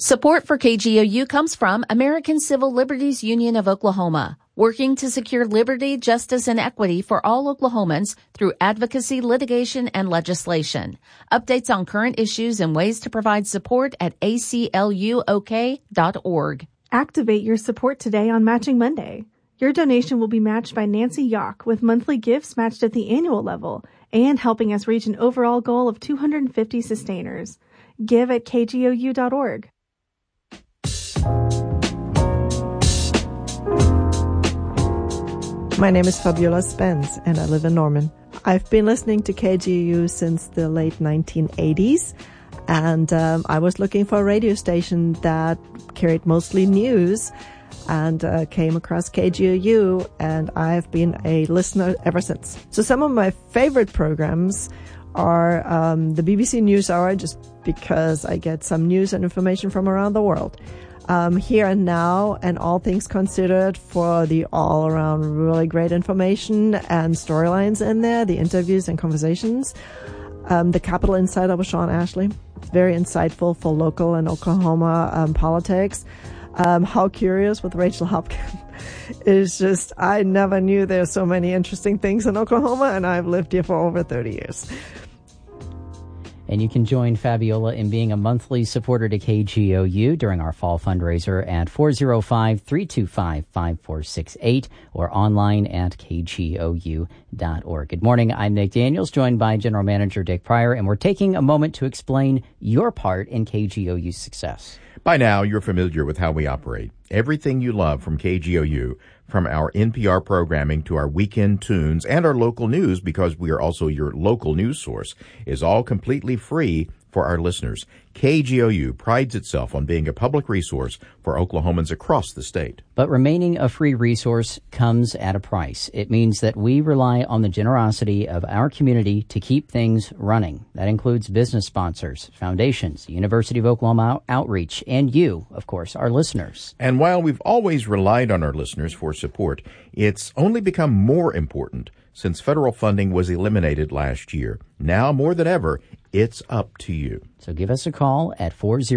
Support for KGOU comes from American Civil Liberties Union of Oklahoma, working to secure liberty, justice, and equity for all Oklahomans through advocacy, litigation, and legislation. Updates on current issues and ways to provide support at acluok.org. Activate your support today on Matching Monday. Your donation will be matched by Nancy Yock with monthly gifts matched at the annual level and helping us reach an overall goal of 250 sustainers. Give at kgou.org. My name is Fabiola Spence, and I live in Norman. I've been listening to KGOU since the late 1980s, and I was looking for a radio station that carried mostly news, and came across KGOU, and I've been a listener ever since. So some of my favorite programs are the BBC NewsHour, just because I get some news and information from around the world. Here and Now and All Things Considered for the all-around really great information and storylines in there, the interviews and conversations. The Capital Insider with Sean Ashley. It's very insightful for local and Oklahoma politics. How Curious with Rachel Hopkins is just, I never knew there's so many interesting things in Oklahoma, and I've lived here for over 30 years. And you can join Fabiola in being a monthly supporter to KGOU during our fall fundraiser at 405-325-5468 or online at kgou.org. Good morning. I'm Nick Daniels, joined by General Manager Dick Pryor, and we're taking a moment to explain your part in KGOU's success. By now, you're familiar with how we operate. Everything you love from KGOU, from our NPR programming to our weekend tunes and our local news, because we are also your local news source, is all completely free for our listeners. KGOU prides itself on being a public resource for Oklahomans across the state. But remaining a free resource comes at a price. It means that we rely on the generosity of our community to keep things running. That includes business sponsors, foundations, the University of Oklahoma Outreach, and you, of course, our listeners. And while we've always relied on our listeners for support, it's only become more important since federal funding was eliminated last year. Now, more than ever, it's up to you. So give us a call at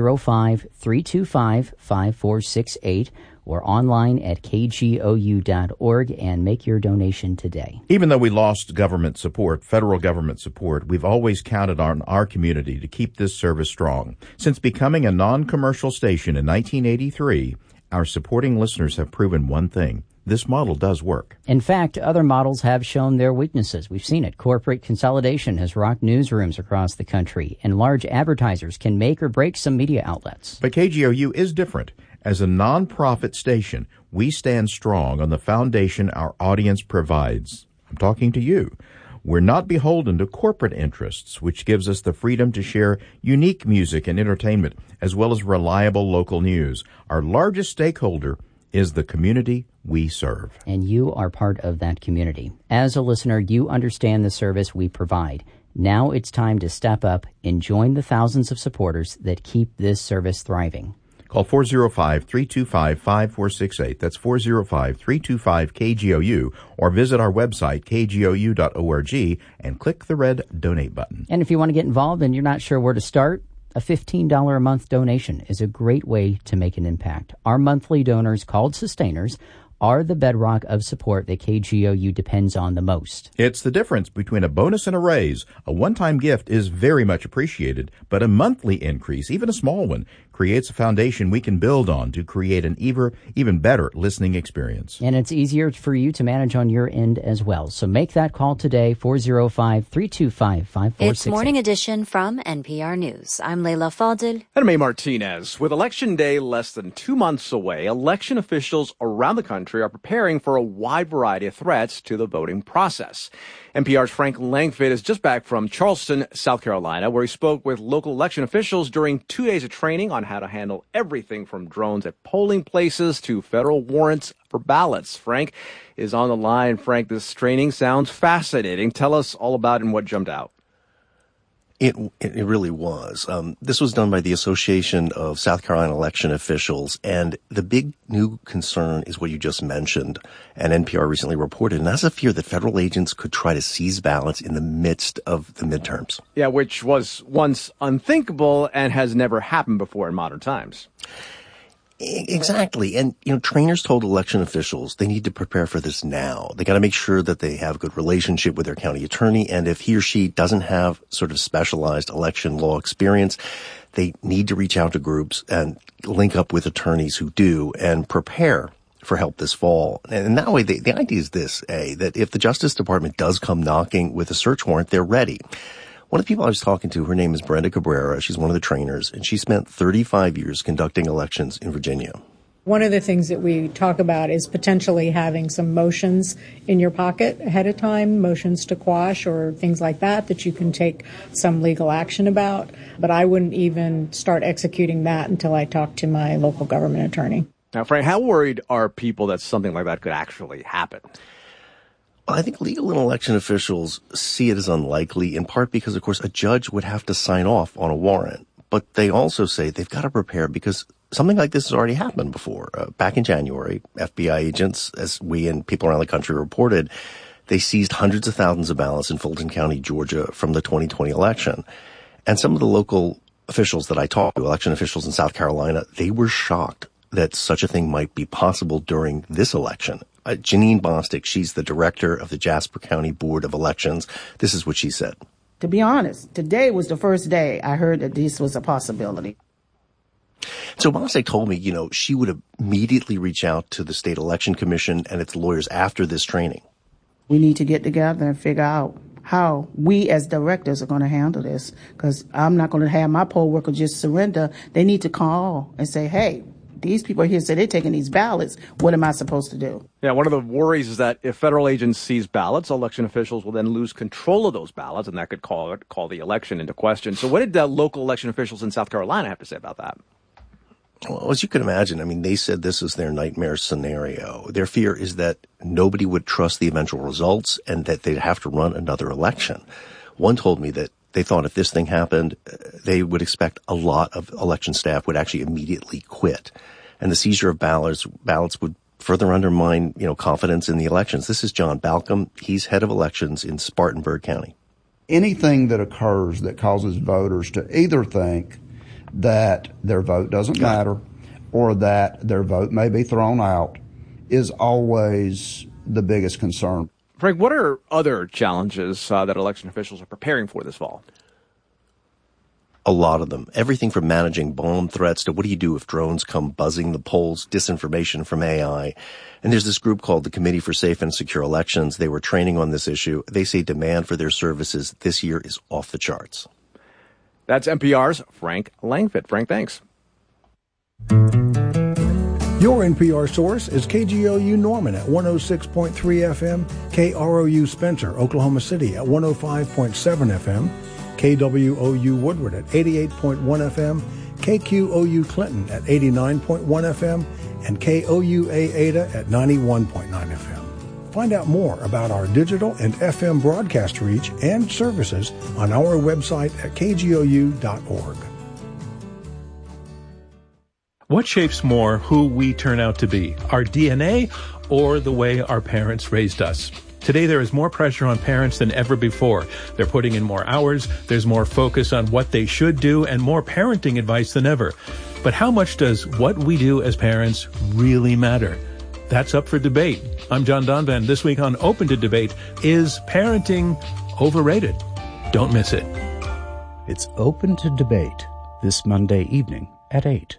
405-325-5468 or online at kgou.org and make your donation today. Even though we lost government support, federal government support, we've always counted on our community to keep this service strong. Since becoming a non-commercial station in 1983, our supporting listeners have proven one thing. This model does work. In fact, other models have shown their weaknesses. We've seen it. Corporate consolidation has rocked newsrooms across the country, and large advertisers can make or break some media outlets. But KGOU is different. As a nonprofit station, we stand strong on the foundation our audience provides. I'm talking to you. We're not beholden to corporate interests, which gives us the freedom to share unique music and entertainment, as well as reliable local news. Our largest stakeholder is the community we serve. And you are part of that community. As a listener, you understand the service we provide. Now it's time to step up and join the thousands of supporters that keep this service thriving. Call 405-325-5468. That's 405-325-KGOU, or visit our website, kgou.org, and click the red Donate button. And if you want to get involved and you're not sure where to start, a $15 a month donation is a great way to make an impact. Our monthly donors, called sustainers, are the bedrock of support that KGOU depends on the most. It's the difference between a bonus and a raise. A one-time gift is very much appreciated, but a monthly increase, even a small one, creates a foundation we can build on to create an even better listening experience. And it's easier for you to manage on your end as well. So make that call today, 405-325-5468. It's Morning Edition from NPR News. I'm Leila Fadil. And May Martinez. With Election Day less than 2 months away, election officials around the country are preparing for a wide variety of threats to the voting process. NPR's Frank Langfitt is just back from Charleston, South Carolina, where he spoke with local election officials during 2 days of training on how to handle everything from drones at polling places to federal warrants for ballots. Frank is on the line. Frank, this training sounds fascinating. Tell us all about it and what jumped out. It really was. This was done by the Association of South Carolina Election Officials, and the big new concern is what you just mentioned, and NPR recently reported, and that's a fear that federal agents could try to seize ballots in the midst of the midterms. Yeah, which was once unthinkable and has never happened before in modern times. Exactly. And, trainers told election officials they need to prepare for this now. They got to make sure that they have a good relationship with their county attorney. And if he or she doesn't have sort of specialized election law experience, they need to reach out to groups and link up with attorneys who do and prepare for help this fall. And that way, the idea is this, that if the Justice Department does come knocking with a search warrant, they're ready. One of the people I was talking to, her name is Brenda Cabrera. She's one of the trainers, and she spent 35 years conducting elections in Virginia. One of the things that we talk about is potentially having some motions in your pocket ahead of time, motions to quash or things like that you can take some legal action about. But I wouldn't even start executing that until I talk to my local government attorney. Now, Frank, how worried are people that something like that could actually happen? Well, I think legal and election officials see it as unlikely, in part because, of course, a judge would have to sign off on a warrant. But they also say they've got to prepare because something like this has already happened before. Back in January, FBI agents, as we and people around the country reported, they seized hundreds of thousands of ballots in Fulton County, Georgia, from the 2020 election. And some of the local officials that I talked to, election officials in South Carolina, they were shocked that such a thing might be possible during this election. Janine Bostic, she's the director of the Jasper County Board of Elections. This is what she said. To be honest, today was the first day I heard that this was a possibility. So Bostic told me, she would immediately reach out to the State Election Commission and its lawyers after this training. We need to get together and figure out how we as directors are going to handle this, because I'm not going to have my poll workers just surrender. They need to call and say, hey, these people here say they're taking these ballots. What am I supposed to do? Yeah, one of the worries is that if federal agents seize ballots, election officials will then lose control of those ballots, and that could call the election into question. So what did local election officials in South Carolina have to say about that? Well, as you can imagine, they said this is their nightmare scenario. Their fear is that nobody would trust the eventual results and that they'd have to run another election. One told me that they thought if this thing happened, they would expect a lot of election staff would actually immediately quit. And the seizure of ballots would further undermine, confidence in the elections. This is John Balcom. He's head of elections in Spartanburg County. Anything that occurs that causes voters to either think that their vote doesn't matter or that their vote may be thrown out is always the biggest concern. Frank, what are other challenges that election officials are preparing for this fall? A lot of them. Everything from managing bomb threats to what do you do if drones come buzzing the polls, disinformation from AI. And there's this group called the Committee for Safe and Secure Elections. They were training on this issue. They say demand for their services this year is off the charts. That's NPR's Frank Langfitt. Frank, thanks. Your NPR source is KGOU Norman at 106.3 FM, KROU Spencer, Oklahoma City at 105.7 FM, KWOU Woodward at 88.1 FM, KQOU Clinton at 89.1 FM, and KOUA Ada at 91.9 FM. Find out more about our digital and FM broadcast reach and services on our website at kgou.org. What shapes more who we turn out to be, our DNA or the way our parents raised us? Today, there is more pressure on parents than ever before. They're putting in more hours, there's more focus on what they should do, and more parenting advice than ever. But how much does what we do as parents really matter? That's up for debate. I'm John Donvan. This week on Open to Debate, is parenting overrated? Don't miss it. It's Open to Debate this Monday evening at 8.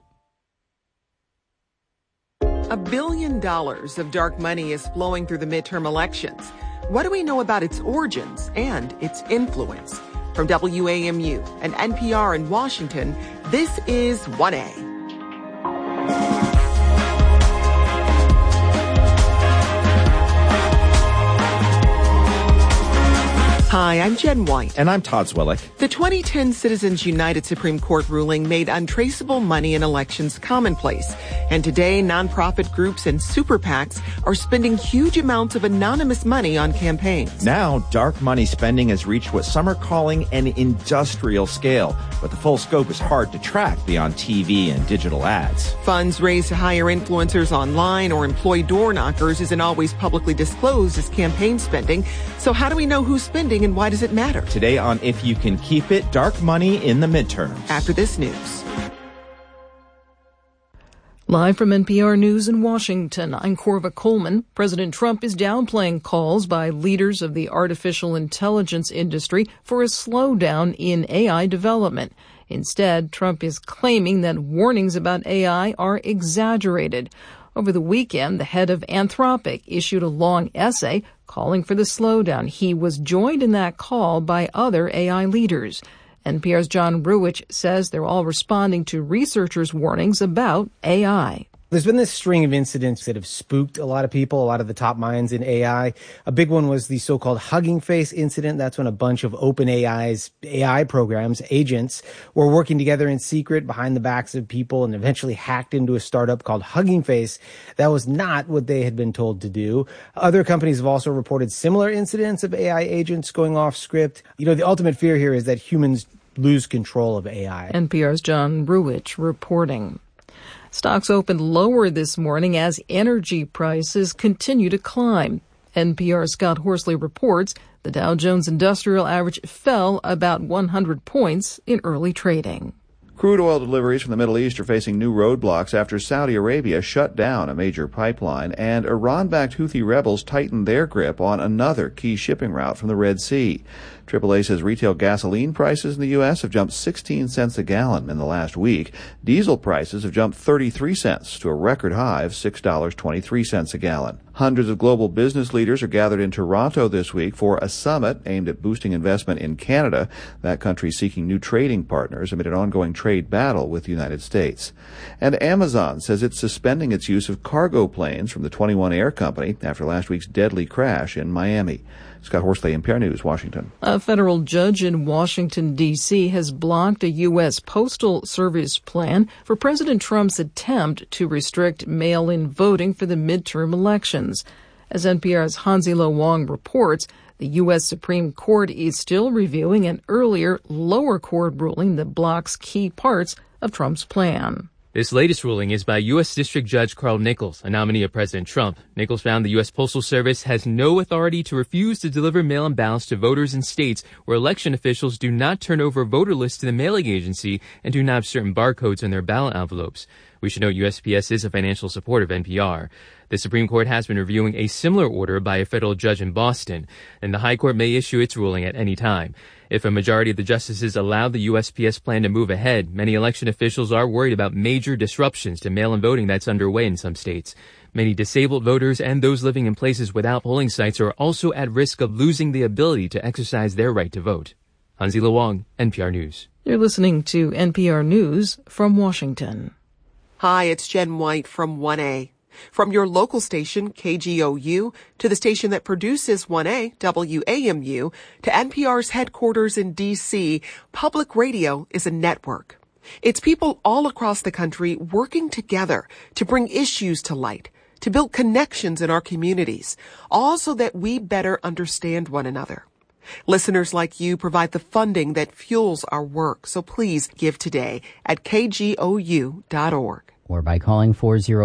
$1 billion of dark money is flowing through the midterm elections. What do we know about its origins and its influence? From WAMU and NPR in Washington, this is 1A. Hi, I'm Jen White. And I'm Todd Zwillick. The 2010 Citizens United Supreme Court ruling made untraceable money in elections commonplace. And today, nonprofit groups and super PACs are spending huge amounts of anonymous money on campaigns. Now, dark money spending has reached what some are calling an industrial scale. But the full scope is hard to track beyond TV and digital ads. Funds raised to hire influencers online or employ door knockers isn't always publicly disclosed as campaign spending. So how do we know who's spending and why does it matter? Today on If You Can Keep It, dark money in the midterms. After this news. Live from NPR News in Washington, I'm Corva Coleman. President Trump is downplaying calls by leaders of the artificial intelligence industry for a slowdown in AI development. Instead, Trump is claiming that warnings about AI are exaggerated. Over the weekend, the head of Anthropic issued a long essay calling for the slowdown. He was joined in that call by other AI leaders. NPR's John Ruwitch says they're all responding to researchers' warnings about AI. There's been this string of incidents that have spooked a lot of people, a lot of the top minds in AI. A big one was the so-called Hugging Face incident. That's when a bunch of OpenAI's AI programs, agents, were working together in secret behind the backs of people and eventually hacked into a startup called Hugging Face. That was not what they had been told to do. Other companies have also reported similar incidents of AI agents going off script. The ultimate fear here is that humans lose control of AI. NPR's John Ruwitch reporting. Stocks opened lower this morning as energy prices continue to climb. NPR's Scott Horsley reports the Dow Jones Industrial Average fell about 100 points in early trading. Crude oil deliveries from the Middle East are facing new roadblocks after Saudi Arabia shut down a major pipeline and Iran-backed Houthi rebels tightened their grip on another key shipping route from the Red Sea. AAA says retail gasoline prices in the U.S. have jumped 16 cents a gallon in the last week. Diesel prices have jumped 33 cents to a record high of $6.23 a gallon. Hundreds of global business leaders are gathered in Toronto this week for a summit aimed at boosting investment in Canada. That country seeking new trading partners amid an ongoing trade battle with the United States. And Amazon says it's suspending its use of cargo planes from the 21 Air Company after last week's deadly crash in Miami. Scott Horsley, NPR News, Washington. A federal judge in Washington, D.C. has blocked a U.S. Postal Service plan for President Trump's attempt to restrict mail-in voting for the midterm elections. As NPR's Hanzilo Wong reports, the U.S. Supreme Court is still reviewing an earlier lower court ruling that blocks key parts of Trump's plan. This latest ruling is by U.S. District Judge Carl Nichols, a nominee of President Trump. Nichols found the U.S. Postal Service has no authority to refuse to deliver mail-in ballots to voters in states where election officials do not turn over voter lists to the mailing agency and do not have certain barcodes on their ballot envelopes. We should note USPS is a financial supporter of NPR. The Supreme Court has been reviewing a similar order by a federal judge in Boston, and the High Court may issue its ruling at any time. If a majority of the justices allow the USPS plan to move ahead, many election officials are worried about major disruptions to mail-in voting that's underway in some states. Many disabled voters and those living in places without polling sites are also at risk of losing the ability to exercise their right to vote. Hanzilo Wong, NPR News. You're listening to NPR News from Washington. Hi, it's Jen White from 1A. From your local station, KGOU, to the station that produces 1A, WAMU, to NPR's headquarters in D.C., public radio is a network. It's people all across the country working together to bring issues to light, to build connections in our communities, all so that we better understand one another. Listeners like you provide the funding that fuels our work, so please give today at kgou.org. Or by calling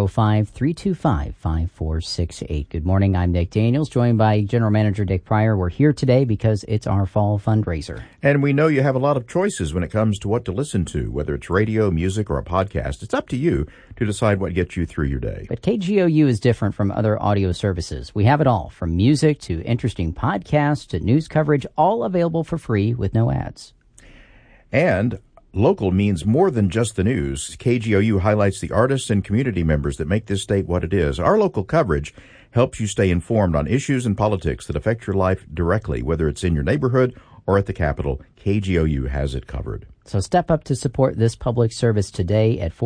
405-325-5468. Good morning, I'm Nick Daniels, joined by General Manager Dick Pryor. We're here today because it's our fall fundraiser. And we know you have a lot of choices when it comes to what to listen to, whether it's radio, music, or a podcast. It's up to you to decide what gets you through your day. But KGOU is different from other audio services. We have it all, from music to interesting podcasts to news coverage, all available for free with no ads. And local means more than just the news. KGOU highlights the artists and community members that make this state what it is. Our local coverage helps you stay informed on issues and politics that affect your life directly, whether it's in your neighborhood or at the Capitol. KGOU has it covered. So step up to support this public service today at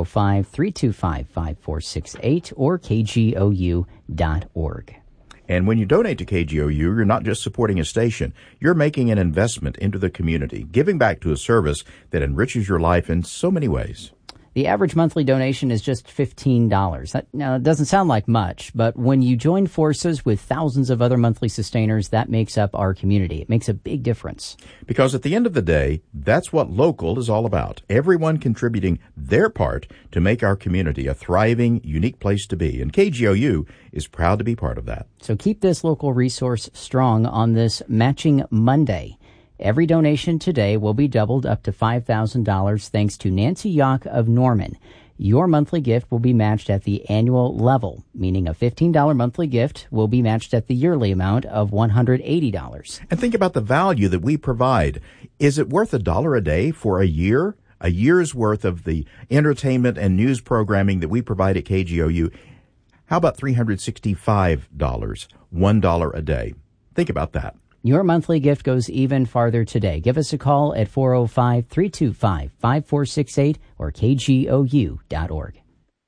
405-325-5468 or kgou.org. And when you donate to KGOU, you're not just supporting a station. You're making an investment into the community, giving back to a service that enriches your life in so many ways. The average monthly donation is just $15. Now, it doesn't sound like much, but when you join forces with thousands of other monthly sustainers, that makes up our community. It makes a big difference. Because at the end of the day, that's what local is all about. Everyone contributing their part to make our community a thriving, unique place to be. And KGOU is proud to be part of that. So keep this local resource strong on this Matching Monday. Every donation today will be doubled up to $5,000 thanks to Nancy Yock of Norman. Your monthly gift will be matched at the annual level, meaning a $15 monthly gift will be matched at the yearly amount of $180. And think about the value that we provide. Is it worth $1 a day for a year? A year's worth of the entertainment and news programming that we provide at KGOU. How about $365, $1 a day? Think about that. Your monthly gift goes even farther today. Give us a call at 405-325-5468 or kgou.org.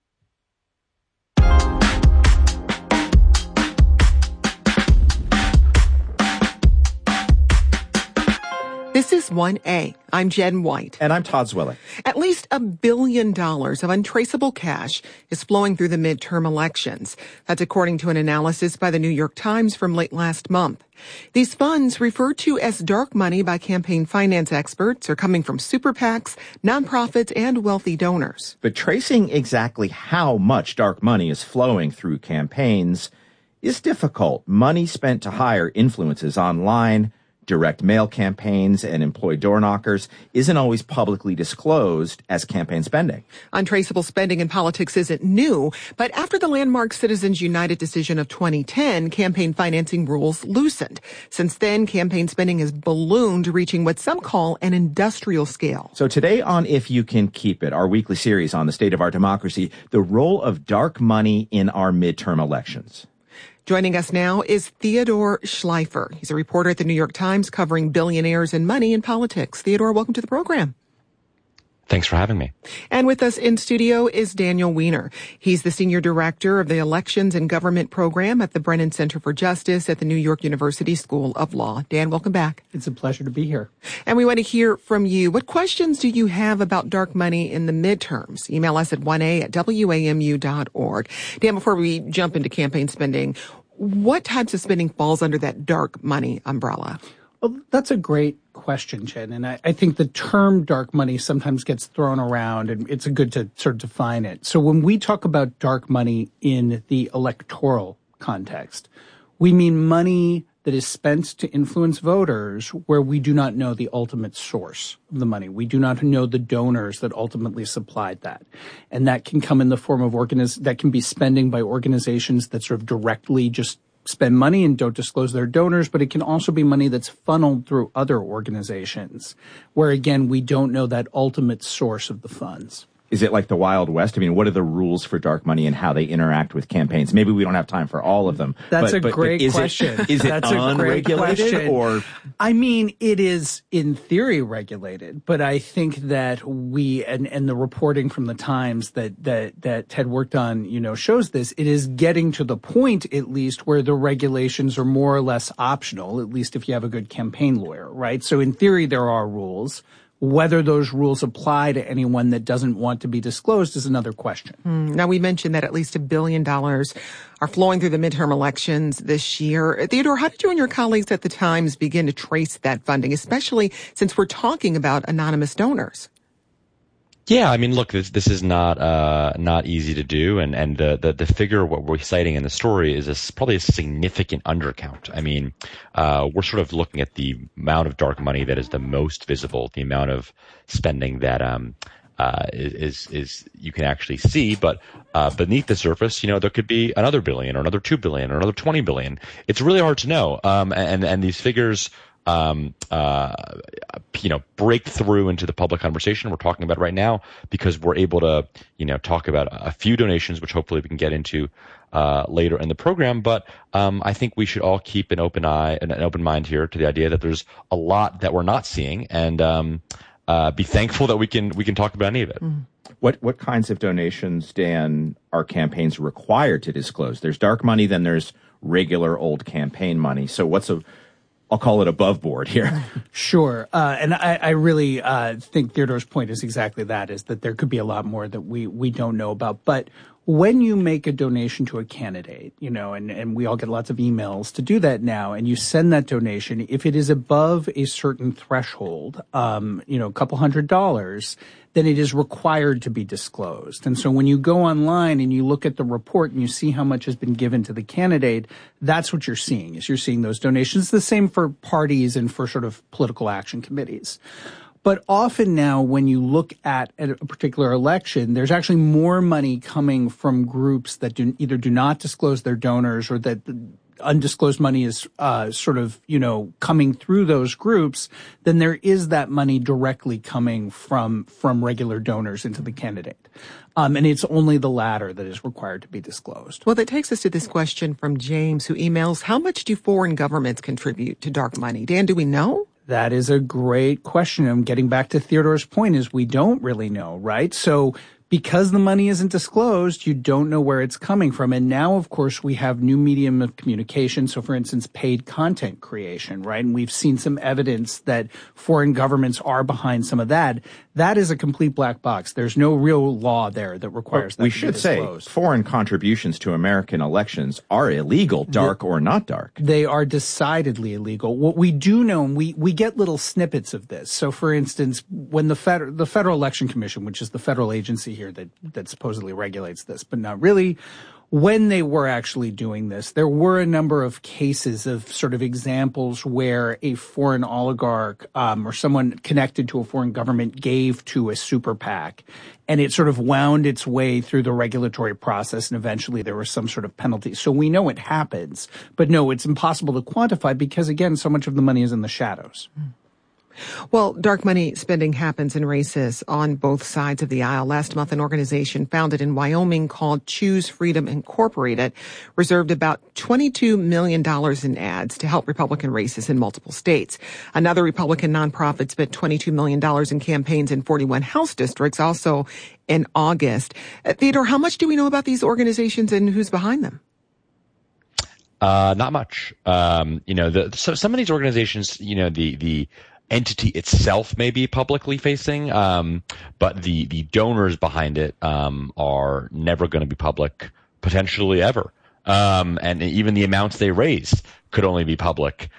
This is 1A. I'm Jen White. And I'm Todd Zwilling. At least $1 billion of untraceable cash is flowing through the midterm elections. That's according to an analysis by the New York Times from late last month. These funds, referred to as dark money by campaign finance experts, are coming from super PACs, nonprofits, and wealthy donors. But tracing exactly how much dark money is flowing through campaigns is difficult. Money spent to hire influencers online, direct mail campaigns, and employ door knockers isn't always publicly disclosed as campaign spending. Untraceable spending in politics isn't new, but after the landmark Citizens United decision of 2010, campaign financing rules loosened. Since then, campaign spending has ballooned, reaching what some call an industrial scale. So today on If You Can Keep It, our weekly series on the state of our democracy, the role of dark money in our midterm elections. Joining us now is Theodore Schleifer. He's a reporter at the New York Times covering billionaires and money in politics. Theodore, welcome to the program. Thanks for having me. And with us in studio is Daniel Weiner. He's the senior director of the Elections and Government Program at the Brennan Center for Justice at the New York University School of Law. Dan, welcome back. It's a pleasure to be here. And we want to hear from you. What questions do you have about dark money in the midterms? Email us at 1a@wamu.org. Dan, before we jump into campaign spending, what types of spending falls under that dark money umbrella? Well, that's a great question, Jen. And I think the term dark money sometimes gets thrown around, and it's good to sort of define it. So when we talk about dark money in the electoral context, we mean money that is spent to influence voters where we do not know the ultimate source of the money. We do not know the donors that ultimately supplied that. And that can come in the form of that can be spending by organizations that sort of directly just spend money and don't disclose their donors, but it can also be money that's funneled through other organizations where, again, we don't know that ultimate source of the funds. Is it like the Wild West? I mean, what are the rules for dark money and how they interact with campaigns? Maybe we don't have time for all of them. That's a great question. Is it unregulated or? I mean, it is in theory regulated, but I think that we and the reporting from the Times that Ted worked on, shows this. It is getting to the point, at least, where the regulations are more or less optional, at least if you have a good campaign lawyer, right? So in theory, there are rules. Whether those rules apply to anyone that doesn't want to be disclosed is another question. Now, we mentioned that at least $1 billion are flowing through the midterm elections this year. Theodore, how did you and your colleagues at the Times begin to trace that funding, especially since we're talking about anonymous donors? Yeah, I mean, look, this is not easy to do, and the figure what we're citing in the story is probably a significant undercount. I mean, we're sort of looking at the amount of dark money that is the most visible, the amount of spending that is you can actually see, but beneath the surface, there could be another billion or another 2 billion or another 20 billion. It's really hard to know, and these figures break through into the public conversation we're talking about right now because we're able to, talk about a few donations, which hopefully we can get into later in the program. But I think we should all keep an open eye and an open mind here to the idea that there's a lot that we're not seeing, and be thankful that we can talk about any of it. What kinds of donations, Dan, are campaigns required to disclose? There's dark money, then there's regular old campaign money. So I'll call it above board here. Sure. And I really think Theodore's point is exactly that, is that there could be a lot more that we don't know about. But when you make a donation to a candidate, and we all get lots of emails to do that now, and you send that donation, if it is above a certain threshold, a couple $100s, then it is required to be disclosed. And so when you go online and you look at the report and you see how much has been given to the candidate, that's what you're seeing, is you're seeing those donations. The same for parties and for sort of political action committees. But often now when you look at a particular election, there's actually more money coming from groups that either do not disclose their donors, or that undisclosed money is coming through those groups, than there is that money directly coming from regular donors into the candidate. And it's only the latter that is required to be disclosed. Well, that takes us to this question from James, who emails, how much do foreign governments contribute to dark money? Dan, do we know? That is a great question. I'm getting back to Theodore's point, is we don't really know, right? So because the money isn't disclosed, you don't know where it's coming from. And now, of course, we have new medium of communication. So, for instance, paid content creation, right? And we've seen some evidence that foreign governments are behind some of that. That is a complete black box. There's no real law there that requires that. We should say foreign contributions to American elections are illegal, dark or not dark. They are decidedly illegal. What we do know, and we get little snippets of this. So, for instance, when the Federal Election Commission, which is the federal agency here that supposedly regulates this, but not really, when they were actually doing this, there were a number of cases of sort of examples where a foreign oligarch or someone connected to a foreign government gave to a super PAC, and it sort of wound its way through the regulatory process, and eventually there was some sort of penalty. So we know it happens, but no, it's impossible to quantify because, again, so much of the money is in the shadows. Well, dark money spending happens in races on both sides of the aisle. Last month, an organization founded in Wyoming called Choose Freedom Incorporated reserved about $22 million in ads to help Republican races in multiple states. Another Republican nonprofit spent $22 million in campaigns in 41 House districts, also in August. Theodore, how much do we know about these organizations and who's behind them? Not much. So some of these organizations, the entity itself may be publicly facing, but the donors behind it are never going to be public, potentially ever. And even the amounts they raise could only be public,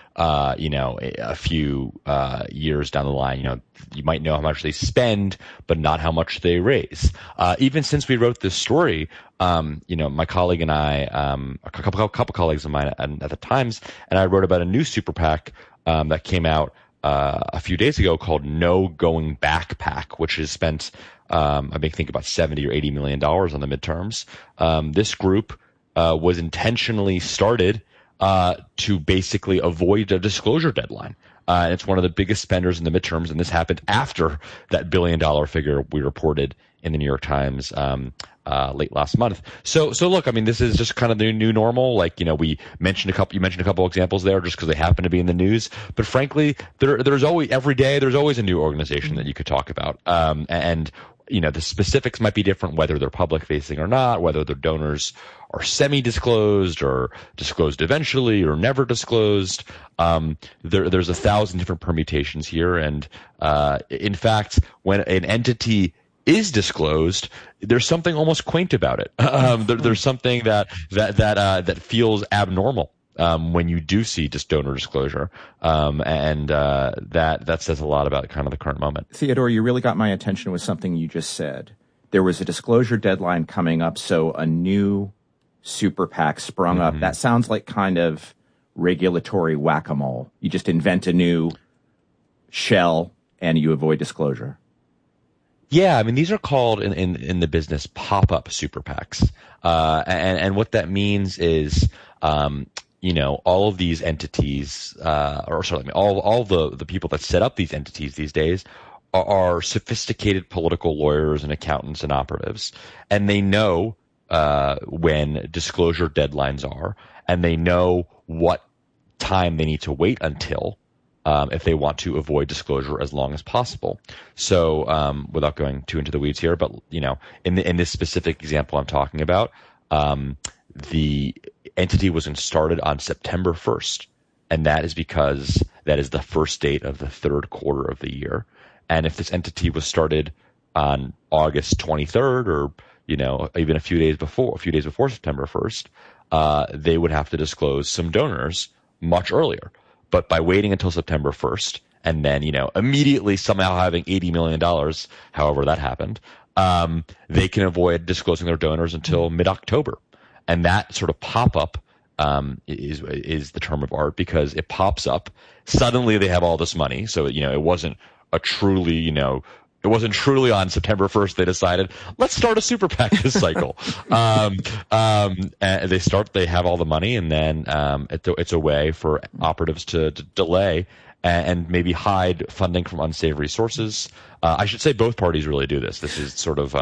a few years down the line. You might know how much they spend, but not how much they raise. Even since we wrote this story, my colleague and I, a couple colleagues of mine at the Times, and I wrote about a new super PAC that came out a few days ago called No Going Back PAC, which has spent, I think about $70 or $80 million on the midterms. This group was intentionally started to basically avoid a disclosure deadline. And it's one of the biggest spenders in the midterms, and this happened after that $1 billion figure we reported in the New York Times late last month. So look, this is just kind of the new normal. You mentioned a couple examples there just because they happen to be in the news. But frankly, there's always, every day, there's always a new organization that you could talk about. And the specifics might be different, whether they're public facing or not, whether their donors are semi-disclosed or disclosed eventually or never disclosed. There's 1,000 different permutations here. And in fact, when an entity is disclosed, there's something almost quaint about it. There's something that feels abnormal when you do see just donor disclosure, and that says a lot about kind of the current moment. Theodore, you really got my attention with something you just said. There was a disclosure deadline coming up, so a new super PAC sprung up. That sounds like kind of regulatory whack-a-mole. You just invent a new shell and you avoid disclosure. Yeah, these are called in the business pop-up super PACs. And what that means is, all of these entities, all the people that set up these entities these days are sophisticated political lawyers and accountants and operatives. And they know when disclosure deadlines are, and they know what time they need to wait until if they want to avoid disclosure as long as possible. So without going too into the weeds here, but in this specific example I'm talking about, the entity was started on September 1st, and that is because that is the first date of the third quarter of the year. And if this entity was started on August 23rd or, even a few days before September 1st, they would have to disclose some donors much earlier. But by waiting until September 1st and then, immediately somehow having $80 million, however that happened, they can avoid disclosing their donors until mid-October. And that sort of pop-up is the term of art because it pops up. Suddenly they have all this money. So, it wasn't it wasn't truly on September 1st they decided, let's start a super PAC this cycle. And they have all the money, and then it's a way for operatives to delay and maybe hide funding from unsavory sources. I should say both parties really do this. This is sort of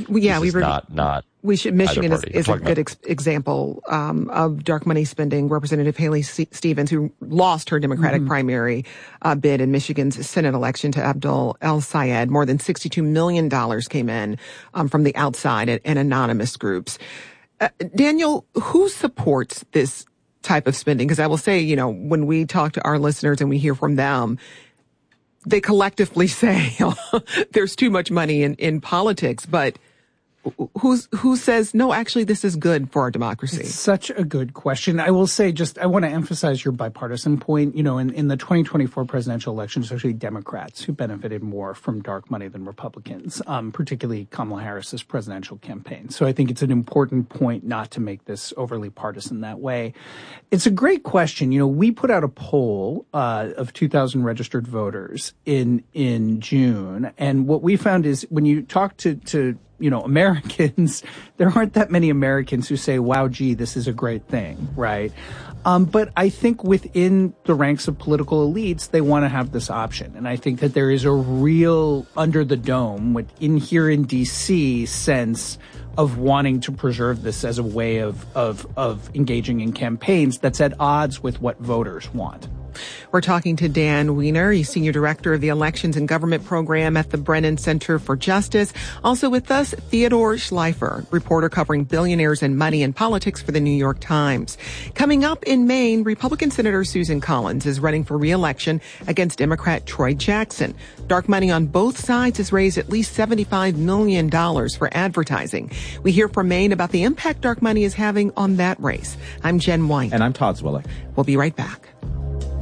Michigan is a good example of dark money spending. Representative Haley Stevens, who lost her Democratic primary bid in Michigan's Senate election to Abdul El-Sayed, more than $62 million came in from the outside and anonymous groups. Daniel, who supports this type of spending? Because I will say, when we talk to our listeners and we hear from them, they collectively say there's too much money in politics, but who says, no, actually, this is good for our democracy? It's such a good question. I will say I want to emphasize your bipartisan point. In the 2024 presidential election, it's actually Democrats who benefited more from dark money than Republicans, particularly Kamala Harris's presidential campaign. So I think it's an important point not to make this overly partisan that way. It's a great question. We put out a poll of 2,000 registered voters in June. And what we found is when you talk to Americans, there aren't that many Americans who say, wow, gee, this is a great thing, right? But I think within the ranks of political elites, they want to have this option. And I think that there is a real under the dome here in D.C. sense of wanting to preserve this as a way of engaging in campaigns that's at odds with what voters want. We're talking to Dan Weiner. He's Senior Director of the Elections and Government Program at the Brennan Center for Justice. Also with us, Theodore Schleifer, reporter covering billionaires and money in politics for the New York Times. Coming up in Maine, Republican Senator Susan Collins is running for re-election against Democrat Troy Jackson. Dark money on both sides has raised at least $75 million for advertising. We hear from Maine about the impact dark money is having on that race. I'm Jen White. And I'm Todd Zwillich. We'll be right back.